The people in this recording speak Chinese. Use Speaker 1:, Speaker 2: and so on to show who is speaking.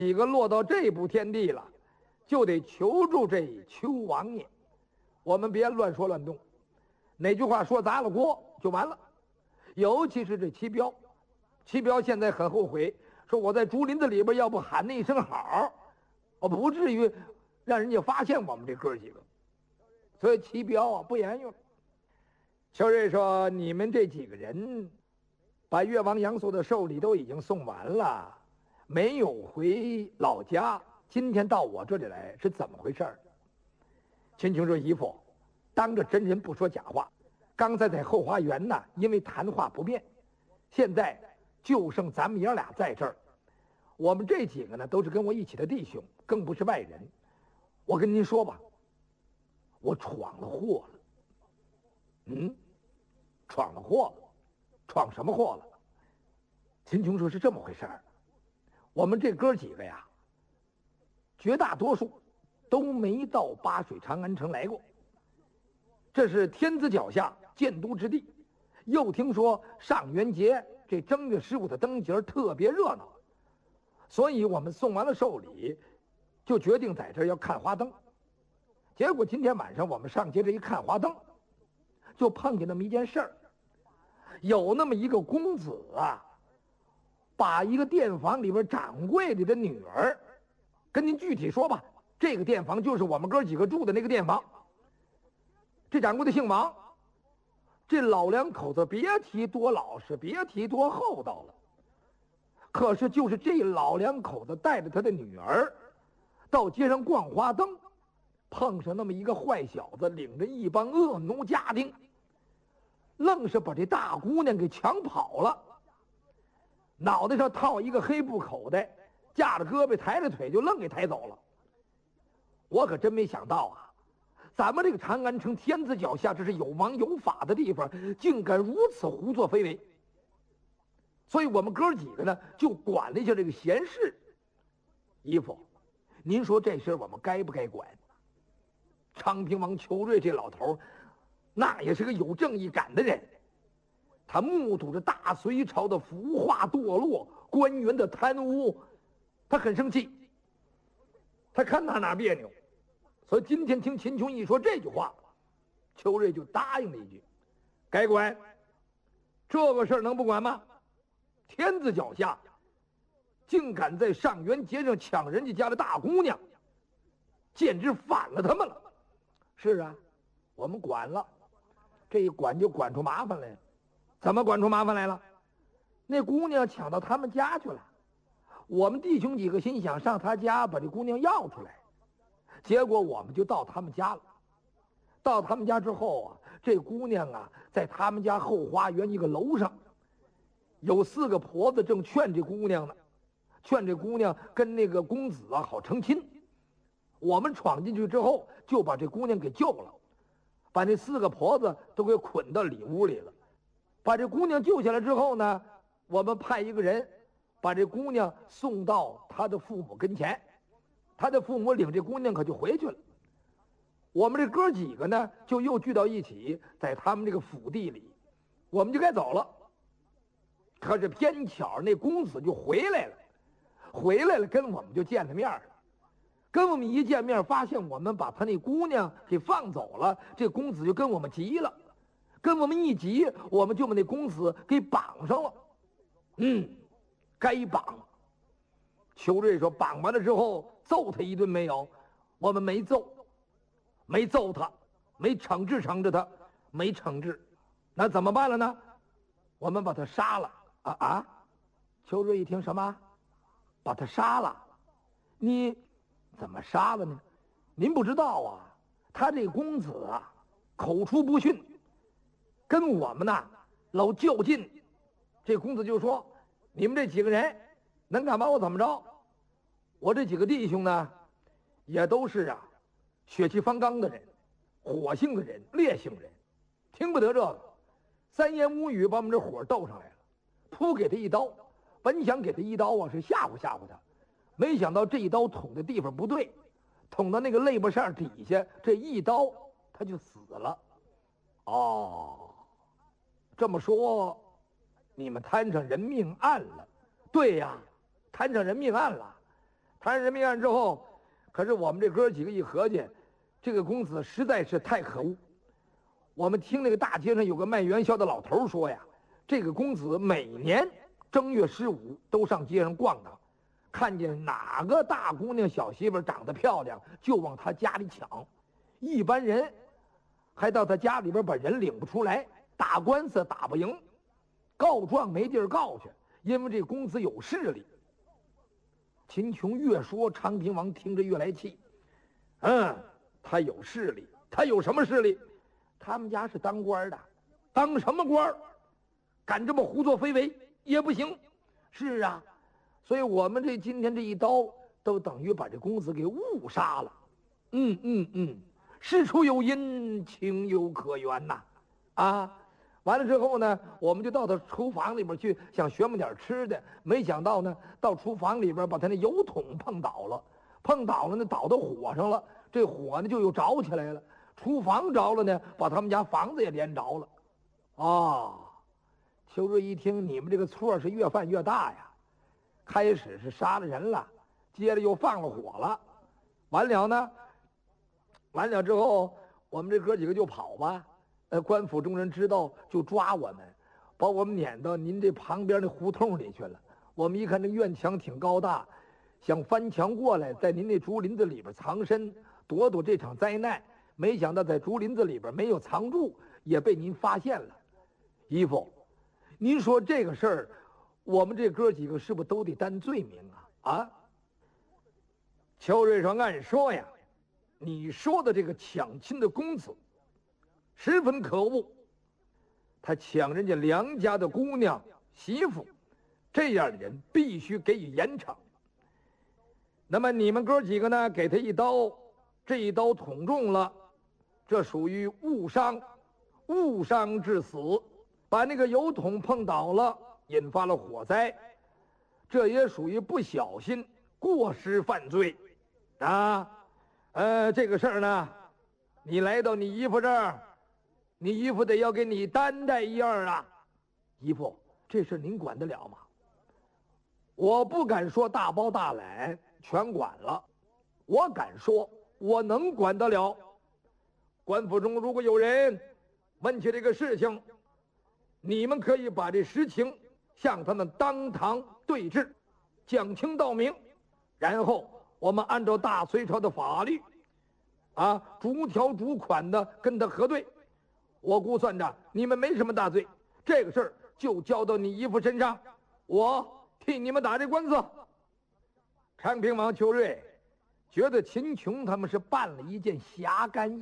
Speaker 1: 几个落到这步天地了，就得求助这邱王爷。我们别乱说乱动，哪句话说砸了锅就完了。尤其是这齐彪，齐彪现在很后悔，说我在竹林子里边要不喊那一声好，我不至于让人家发现我们这哥几个。所以齐彪啊不言语了。邱瑞说：“你们这几个人把越王杨素的寿礼都已经送完了，没有回老家，今天到我这里来是怎么回事？”秦琼说：“姨父，当着真人不说假话，刚才在后花园呢，因为谈话不便，现在就剩咱们爷俩在这儿。我们这几个呢，都是跟我一起的弟兄，更不是外人。我跟您说吧，我闯了祸了。”闯了祸了？闯什么祸了？秦琼说：“是这么回事儿，我们这哥几个呀，绝大多数都没到巴水长安城来过。这是天子脚下建都之地，又听说上元节这正月15的灯节特别热闹，所以我们送完了寿礼，就决定在这儿要看花灯。结果今天晚上我们上街这一看花灯，就碰见那么一件事儿，有那么一个公子啊，把一个店房里边掌柜里的女儿，跟您具体说吧，这个店房就是我们哥几个住的那个店房。这掌柜的姓王，这老两口子别提多老实，别提多厚道了。可是就是这老两口子带着他的女儿到街上逛花灯，碰上那么一个坏小子，领着一帮恶奴家丁，愣是把这大姑娘给抢跑了，脑袋上套一个黑布口袋，架着胳膊抬着腿就愣给抬走了。我可真没想到啊，咱们这个长安城天子脚下，这是有王有法的地方，竟敢如此胡作非为。所以我们哥几个呢，就管了一下这个闲事。姨父，您说这事我们该不该管？昌平王裘瑞这老头，那也是个有正义感的人，他目睹着大隋朝的腐化堕落，官员的贪污，他很生气，他看哪别扭。所以今天听秦琼一说这句话，裘瑞就答应了一句：“该管。这个事儿能不管吗？天子脚下，竟敢在上元节上抢人家家的大姑娘，简直反了他们了。”是啊，我们管了，这一管就管出麻烦来了。怎么管出麻烦来了？那姑娘抢到他们家去了，我们弟兄几个心想上他家把这姑娘要出来，结果我们就到他们家了。到他们家之后啊，这姑娘啊，在他们家后花园一个楼上，有4个婆子正劝这姑娘呢，劝这姑娘跟那个公子啊好成亲。我们闯进去之后，就把这姑娘给救了，把那4个婆子都给捆到里屋里了。把这姑娘救下来之后呢，我们派一个人把这姑娘送到她的父母跟前，她的父母领这姑娘可就回去了。我们这哥几个呢，就又聚到一起，在他们这个府地里，我们就该走了。可是偏巧那公子就回来了，跟我们就见了面了。跟我们一见面，发现我们把他那姑娘给放走了，这公子就跟我们急了，跟我们一急，我们就把那公子给绑上了。该绑。裘瑞说，绑完了之后揍他一顿没有？我们没揍他，没惩治他，没惩治。那怎么办了呢？我们把他杀了。裘瑞一听，什么？把他杀了？你怎么杀了呢？您不知道啊，他这公子啊，口出不逊，跟我们呐老较劲。这公子就说：“你们这几个人能敢把我怎么着？我这几个弟兄呢，也都是啊，血气方刚的人，火性的人，烈性人，听不得这个。3言5语把我们这火斗上来了，扑给他一刀，本想给他一刀啊，是吓唬吓唬他。没想到这一刀捅的地方不对，捅到那个肋巴扇底下，这一刀他就死了。这么说，你们摊上人命案了？对呀，摊上人命案了。 谈人命案之后，可是我们这哥几个一合计，这个公子实在是太可恶。我们听那个大街上有个卖元宵的老头说呀，这个公子每年正月15都上街上逛荡，看见哪个大姑娘小媳妇长得漂亮，就往他家里抢。一般人还到他家里边把人领不出来，打官司打不赢，告状没地儿告去，因为这公子有势力。秦琼越说，昌平王听着越来气。他有势力，他有什么势力？他们家是当官的，当什么官？敢这么胡作非为也不行。是啊，所以我们今天这一刀，都等于把这公子给误杀了。事出有因，情有可原呐。完了之后呢，我们就到他厨房里边去，想学么点吃的。没想到呢，到厨房里边把他那油桶碰倒了，呢倒到火上了，这火呢就又着起来了。厨房着了呢，把他们家房子也连着了。秋瑞一听，你们这个错是越犯越大呀！开始是杀了人了，接着又放了火了。完了之后，我们这哥几个就跑吧。官府中人知道就抓我们，把我们撵到您这旁边那胡同里去了。我们一看这院墙挺高大，想翻墙过来，在您那竹林子里边藏身，躲躲这场灾难。没想到在竹林子里边没有藏住，也被您发现了。姨父，您说这个事儿，我们这哥几个是不是都得担罪名啊？邱瑞说：“按说呀，你说的这个抢亲的公子十分可恶，他抢人家良家的姑娘媳妇，这样的人必须给予严惩。那么你们哥几个呢，给他一刀，这一刀捅中了，这属于误伤致死，把那个油桶碰倒了，引发了火灾，这也属于不小心过失犯罪这个事儿呢，你来到你姨父这儿，你姨父得要给你担待一二啊。姨父，这事您管得了吗？我不敢说大包大揽全管了，我敢说我能管得了。官府中如果有人问起这个事情，你们可以把这实情向他们当堂对质，讲清道明，然后我们按照大隋朝的法律逐条逐款的跟他核对。我估算着你们没什么大罪，这个事儿就交到你姨父身上，我替你们打这官司。昌平王邱瑞觉得秦琼他们是办了一件侠肝义